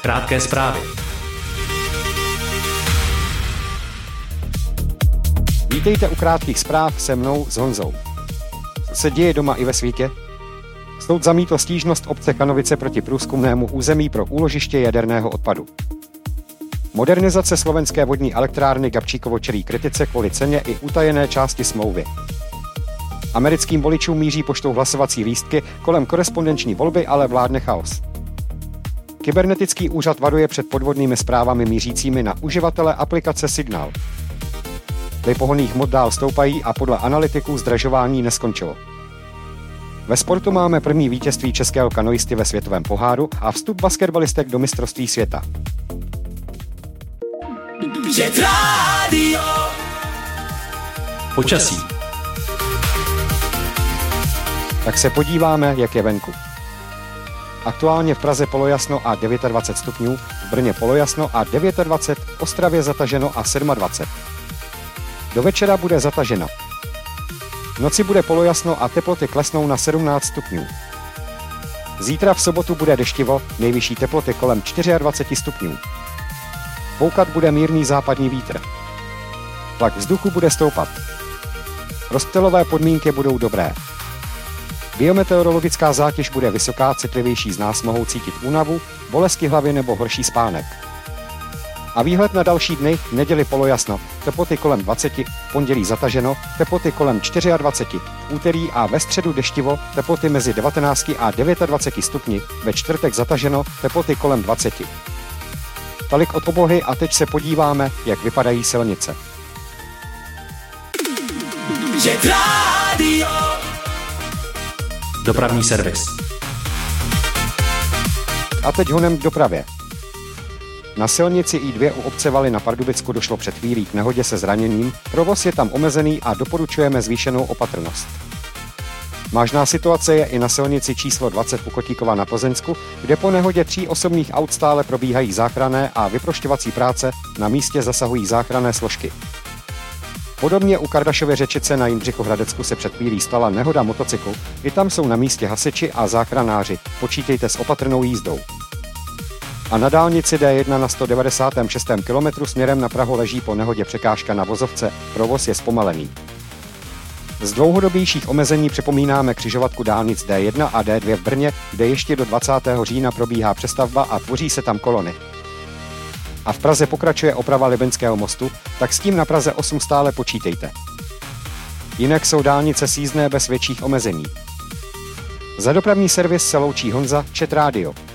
Krátké zprávy. Vítejte u krátkých zpráv se mnou s Honzou. Co se děje doma i ve světě? Soud zamítl stížnost obce Kanovice proti průzkumnému území pro úložiště jaderného odpadu. Modernizace slovenské vodní elektrárny Gabčíkovo čelí kritice kvůli ceně i utajené části smlouvy. Americkým voličům míří poštou hlasovací lístky, kolem korespondenční volby ale vládne chaos. Kybernetický úřad varuje před podvodnými zprávami mířícími na uživatele aplikace Signal. Ceny pohonných hmot dál stoupají a podle analytiků zdražování neskončilo. Ve sportu máme první vítězství českého kanoisty ve světovém poháru a vstup basketbalistek do mistrovství světa. Počasí. Tak se podíváme, jak je venku. Aktuálně v Praze polojasno a 29 stupňů, v Brně polojasno a 29, v Ostravě zataženo a 27. Do večera bude zataženo. V noci bude polojasno a teploty klesnou na 17 stupňů. Zítra v sobotu bude deštivo, nejvyšší teploty kolem 24 stupňů. Foukat bude mírný západní vítr. Tlak vzduchu bude stoupat. Rozptylové podmínky budou dobré. Biometeorologická zátěž bude vysoká, citlivější z nás mohou cítit únavu, bolesti hlavy nebo horší spánek. A výhled na další dny, v neděli polojasno, teploty kolem 20, v pondělí zataženo, teploty kolem 24, v úterý a ve středu deštivo, teploty mezi 19 a 29 stupni, ve čtvrtek zataženo, teploty kolem 20. Tolik od oblohy a teď se podíváme, jak vypadají silnice. Dopravní servis. A teď honem k dopravě. Na silnici I2 u obce Valy na Pardubicku došlo před chvílí k nehodě se zraněním, provoz je tam omezený a doporučujeme zvýšenou opatrnost. Vážná situace je i na silnici číslo 20 u Kotíkova na Plzeňsku, kde po nehodě 3 osobních aut stále probíhají záchranné a vyprošťovací práce, na místě zasahují záchranné složky. Podobně u Kardašovy Řečice na Jindřichohradecku se před chvílí stala nehoda motocyklu, i tam jsou na místě hasiči a záchranáři, počítejte s opatrnou jízdou. A na dálnici D1 na 196. kilometru směrem na Prahu leží po nehodě překážka na vozovce, provoz je zpomalený. Z dlouhodobějších omezení připomínáme křižovatku dálnic D1 a D2 v Brně, kde ještě do 20. října probíhá přestavba a tvoří se tam kolony. A v Praze pokračuje oprava Libeňského mostu, tak s tím na Praze 8 stále počítejte. Jinak jsou dálnice sjízdné bez větších omezení. Za dopravní servis se loučí Honza, Čet Radio.